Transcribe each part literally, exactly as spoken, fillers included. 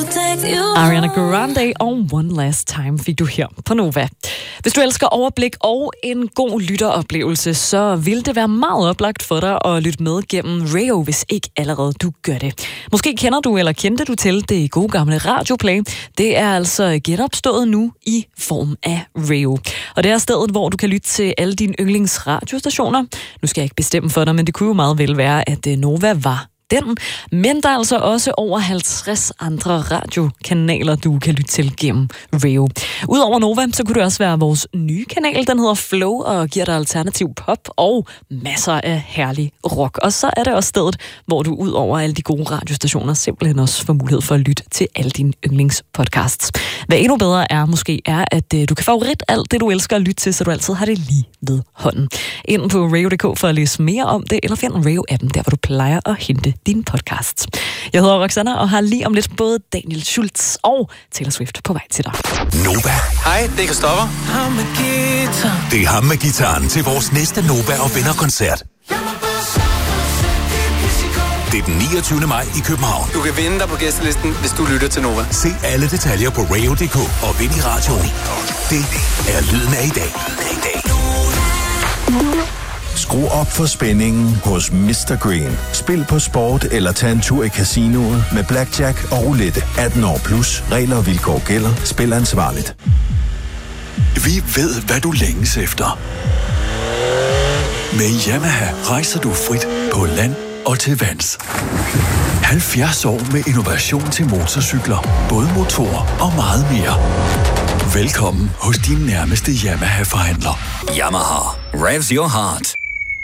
Ariana Grande og One Last Time fik du her på Nova. Hvis du elsker overblik og en god lytteroplevelse, så vil det være meget oplagt for dig at lytte med gennem Rayo, hvis ikke allerede du gør det. Måske kender du eller kendte du til det gode gamle Radioplay. Det er altså genopstået nu i form af Rayo. Og det er stedet, hvor du kan lytte til alle dine yndlingsradiostationer. Nu skal jeg ikke bestemme for dig, men det kunne jo meget vel være, at Nova var den. Men der er altså også over halvtreds andre radiokanaler, du kan lytte til gennem Rayo. Udover Nova, så kunne det også være vores nye kanal. Den hedder Flow og giver dig alternativ pop og masser af herlig rock. Og så er det også stedet, hvor du ud over alle de gode radiostationer simpelthen også får mulighed for at lytte til alle dine yndlingspodcasts. Hvad endnu bedre er måske, er, at du kan favorit alt det, du elsker at lytte til, så du altid har det lige ved hånden. Ind på rayo punktum d k for at læse mere om det, eller find Rayo-appen, der hvor du plejer at hente din podcast. Jeg hedder Roxanna og har lige om lidt både Daniel Schultz og Taylor Swift på vej til dig. Nova. Hej, det er Christoffer. Det er ham med gitaren til vores næste Nova og Venner-koncert. Det er den niogtyvende maj i København. Du kan vinde dig på gæstelisten, hvis du lytter til Nova. Se alle detaljer på rayo punktum d k og vind i radioen. Det er lyden af i dag. Skru op for spændingen hos mister Green. Spil på sport eller tag en tur i casinoet med blackjack og roulette. atten år plus. Regler og vilkår gælder. Spil ansvarligt. Vi ved, hvad du længes efter. Med Yamaha rejser du frit på land og til vands. halvfjerds år med innovation til motorcykler, både motor og meget mere. Velkommen hos din nærmeste Yamaha-forhandler. Yamaha. Revs your heart.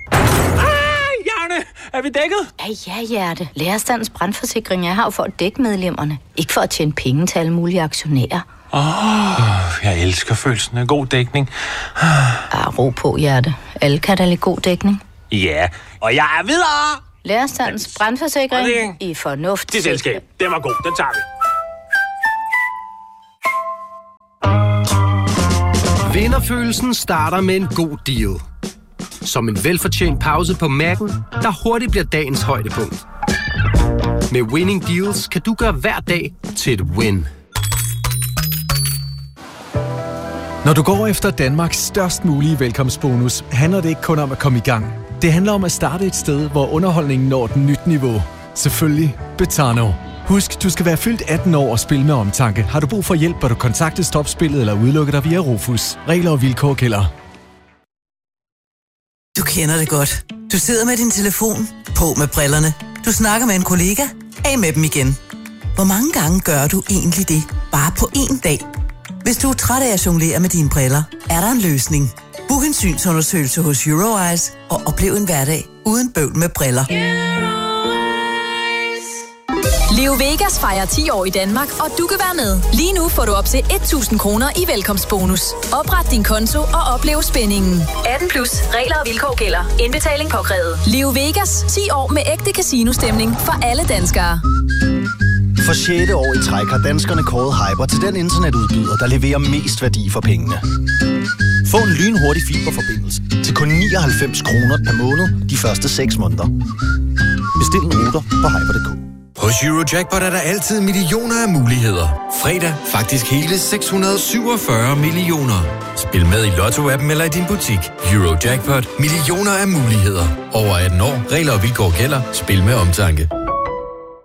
Er vi dækket? Ja, ja, hjerte. Lærerstandens brandforsikring er her jo for at dække medlemmerne. Ikke for at tjene penge til alle mulige aktionærer. Åh, oh, jeg elsker følelsen af god dækning. Ah, ro på, hjerte. Alle kan da lide god dækning. Ja, og jeg er videre! Lærerstandens brandforsikring i fornuft. Det selskab, den var god, den tager vi. Vinderfølelsen starter med en god deal. Som en velfortjent pause på Mac'en, der hurtigt bliver dagens højdepunkt. Med Winning Deals kan du gøre hver dag til et win. Når du går efter Danmarks størst mulige velkomstbonus, handler det ikke kun om at komme i gang. Det handler om at starte et sted, hvor underholdningen når et nyt niveau. Selvfølgelig Betano. Husk, du skal være fyldt atten år og spille med omtanke. Har du brug for hjælp, bør du kontakte Stopspillet eller udelukke dig via Rufus. Regler og vilkår gælder. Du kender det godt. Du sidder med din telefon, på med brillerne. Du snakker med en kollega, af med dem igen. Hvor mange gange gør du egentlig det, bare på én dag? Hvis du er træt af at jonglere med dine briller, er der en løsning. Book en synsundersøgelse hos Euroeyes og oplev en hverdag uden bøvl med briller. Leo Vegas fejrer ti år i Danmark, og du kan være med. Lige nu får du op til tusind kroner i velkomstbonus. Opret din konto og oplev spændingen. atten plus. Regler og vilkår gælder. Indbetaling påkrævet. Leo Vegas. ti år med ægte casino-stemning for alle danskere. For sjette år i træk har danskerne kåret Hyper til den internetudbyder, der leverer mest værdi for pengene. Få en lynhurtig fiberforbindelse til kun nioghalvfems kroner per måned de første seks måneder. Bestil en router på hyper punktum d k. Hos Eurojackpot er der altid millioner af muligheder. Fredag faktisk hele seks hundrede og syvogfyrre millioner. Spil med i Lotto-appen eller i din butik. Eurojackpot. Millioner af muligheder. Over atten år. Regler og vilkår gælder. Spil med omtanke.